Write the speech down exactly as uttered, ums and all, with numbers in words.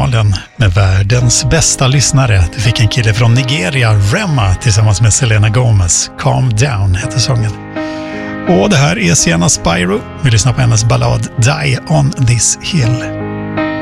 finalen med världens bästa lyssnare. Du fick en kille från Nigeria, Rema, tillsammans med Selena Gomez. Calm Down heter sången. Och det här är Sienna Spyro. Vi lyssnar på hennes ballad Die on this hill.